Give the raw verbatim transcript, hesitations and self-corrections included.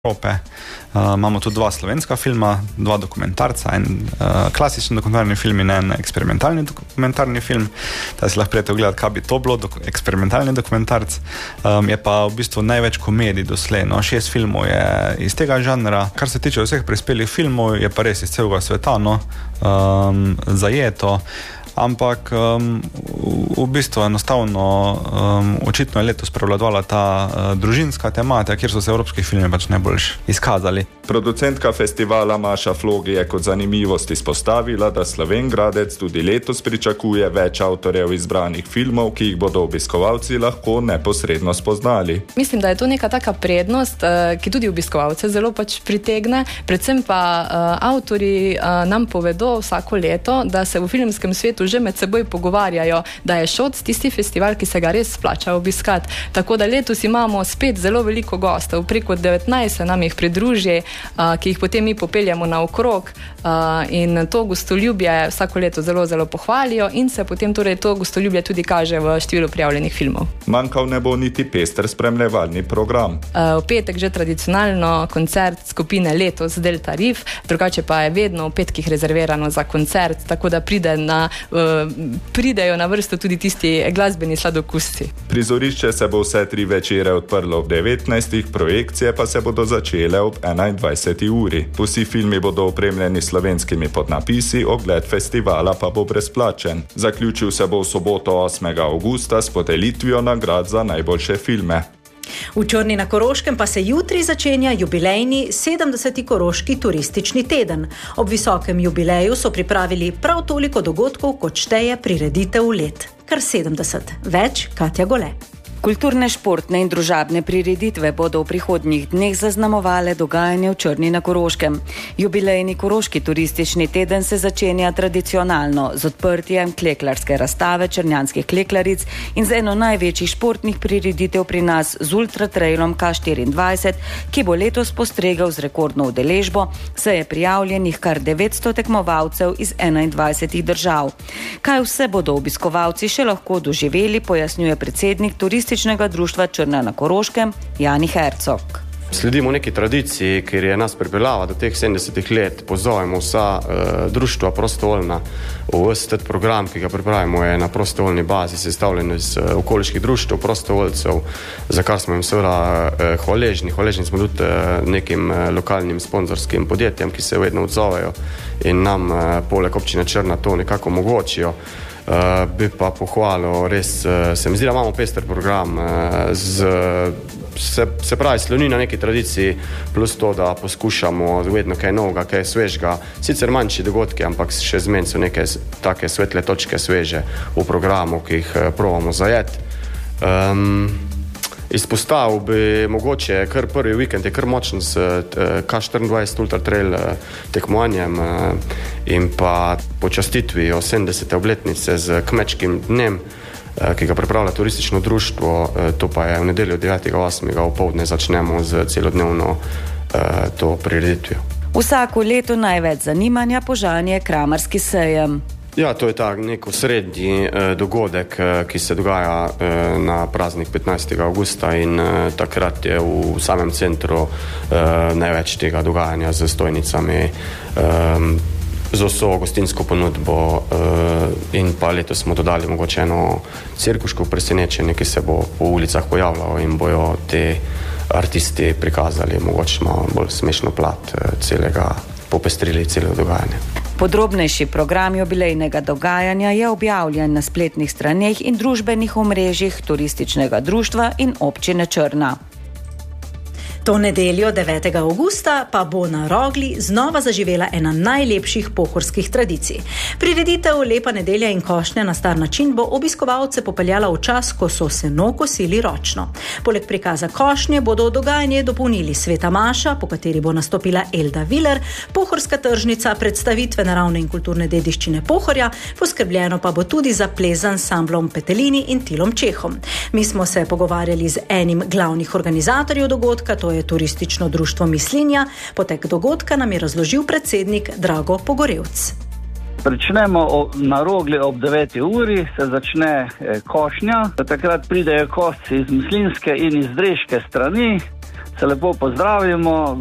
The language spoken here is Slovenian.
Evrope. Uh, imamo tudi dva slovenska filma, dva dokumentarca, en uh, klasičen dokumentarni film in en eksperimentalni dokumentarni film. Da si lahko prijete ogledati, kaj bi to bilo, dok- eksperimentalni dokumentarc. Um, je pa v bistvu največ komedij doslej. No, šest filmov je iz tega žanra. Kar se tiče vseh prispelih filmov, je pa res iz celega sveta, no, um, zajeto. Ampak um, v, v bistvu enostavno um, očitno je letos prevladovala ta uh, družinska tematika, kjer so se evropski filmi pač najbolj izkazali. Producentka festivala Maša Flogi je kot zanimivost izpostavila, da Slovengradec tudi letos pričakuje več avtorjev izbranih filmov, ki jih bodo obiskovalci lahko neposredno spoznali. Mislim, da je to neka taka prednost, ki tudi obiskovalce zelo pač pritegne. Predvsem pa avtorji nam povedo vsako leto, da se v filmskem svetu že med seboj pogovarjajo, da je ŠOC tisti festival, ki se ga res splača obiskati. Tako da letos imamo spet zelo veliko gostov, preko devetnajst se nam jih pridruži, ki jih potem mi popeljamo naokrog, in to gostoljubje vsako leto zelo, zelo pohvalijo in se potem torej to gostoljubje tudi kaže v številu prijavljenih filmov. Manjkal ne bo niti pester spremljevalni program. V petek že tradicionalno koncert skupine Letos Delta Rif, drugače pa je vedno v petkih rezervirano za koncert, tako da pride na, pridejo na vrsto tudi tisti glasbeni sladokusci. Prizorišče se bo vse tri večere odprlo ob devetnajstih, projekcije pa se bodo začele ob enaindvajseti uri. Vsi filmi bodo opremljeni slovenskimi podnapisi, ogled festivala pa bo brezplačen. Zaključil se bo v soboto osmega avgusta s podelitvijo nagrad za najboljše filme. V Črni na Koroškem pa se jutri začenja jubilejni sedemdeseti Koroški turistični teden. Ob visokem jubileju so pripravili prav toliko dogodkov, kot šteje prireditev let. Kar sedemdeset. Več Katja Gole. Kulturne, športne in družabne prireditve bodo v prihodnjih dneh zaznamovale dogajanje v Črni na Koroškem. Jubilejni Koroški turistični teden se začenja tradicionalno z odprtjem kleklarske razstave črnjanskih kleklaric in z eno največjih športnih prireditev pri nas z ultratrailom K štiriindvajset, ki bo letos postregel z rekordno udeležbo, saj je prijavljenih kar devetsto tekmovalcev iz enaindvajsetih držav. Kaj vse bodo obiskovalci še lahko doživeli, pojasnjuje predsednik turističnega društva Črna na Koroškem Jani Hercog. Sledimo neki tradiciji, ker je nas pripeljala do teh sedemdesetih let. Pozovemo vsa uh, društva prostovoljna. Vse ten program, ki ga pripravimo, je na prostovoljni bazi sestavljen iz uh, okoliških društev, prostovoljcev, za kar smo jim seveda uh, hvaležni. Hvaležni smo tudi uh, nekim uh, lokalnim sponzorskim podjetjem, ki se vedno odzovejo in nam uh, poleg občine Črna to nekako omogočijo. Uh, bi pa pohvalil, res uh, se mi zdi, da imamo pester program uh, z, se, se pravi sloni na neki tradiciji, plus to, da poskušamo vedno kaj novega, kaj svežega, sicer manjši dogodki, ampak še zmen so neke take svetle točke sveže v programu, ki jih uh, probamo zajeti. Um, Izpostavil bi mogoče kar prvi vikend je kar močen s K štiriindvajset ultratrail tekmovanjem in pa počastitvijo sedemdesete obletnice z kmečkim dnem, ki ga pripravlja turistično društvo. To pa je v nedeljo devetega osmega opoldne začnemo z celodnevno to prireditvijo. Vsako leto največ zanimanja požanje Kramarski sejem. Ja, to je tak nek osrednji eh, dogodek, eh, ki se dogaja eh, na praznik petnajstega avgusta in eh, takrat je v samem centru eh, največ tega dogajanja z stojnicami, eh, z vso gostinsko ponudbo eh, in pa letos smo dodali mogoče eno cirkuško presenečenje, ki se bo po ulicah pojavljalo in bojo te artisti prikazali mogoče malo bolj smešno plat eh, celega, popestrili celega dogajanja. Podrobnejši program jubilejnega dogajanja je objavljen na spletnih straneh in družbenih omrežjih turističnega društva in občine Črna. To nedeljo devetega avgusta pa bo na Rogli znova zaživela ena najlepših pohorskih tradicij. Prireditev Lepa nedelja in košnja na star način bo obiskovalce popeljala v čas, ko so seno kosili ročno. Poleg prikaza košnje bodo dogajanje dopolnili Sveta maša, po kateri bo nastopila Elda Viler, pohorska tržnica, predstavitve naravne in kulturne dediščine Pohorja, poskrbljeno pa bo tudi za ples z ansamblom Petelini in Tilom Čehom. Mi smo se pogovarjali z enim glavnih organizatorjev dogodka, to je turistično društvo Mislinja. Potek dogodka nam je razložil predsednik Drago Pogorevc. Pričnemo na Rogli ob deveti uri, se začne košnja. Takrat pridejo kosci iz mislinske in iz dreške strani. se lepo pozdravimo.